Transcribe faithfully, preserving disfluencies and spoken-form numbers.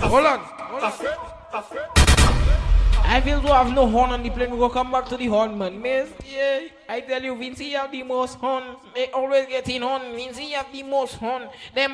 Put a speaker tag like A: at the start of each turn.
A: Hold on. Hold on. I feel to have no horn on the plane. We go come back to the horn, man. Miss, yeah, I tell you, Vinci have the most horn. They always get in horn. Vinci have the most horn. Them